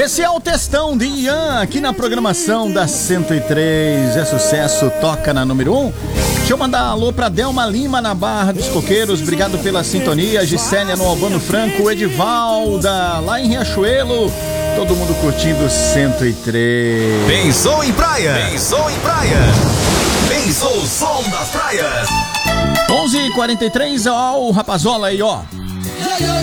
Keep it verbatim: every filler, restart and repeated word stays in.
Esse é o Textão de Ian, aqui na programação da cento e três. É sucesso, toca na número um. Deixa eu mandar um alô pra Delma Lima na Barra dos Coqueiros. Obrigado pela sintonia. Gisélia no Albano Franco. Edivalda lá em Riachuelo. Todo mundo curtindo cento e três. Pensou em praia? Pensou em praia? Pensou o som das praias? onze e quarenta e três, ó, o Rapazola aí, ó.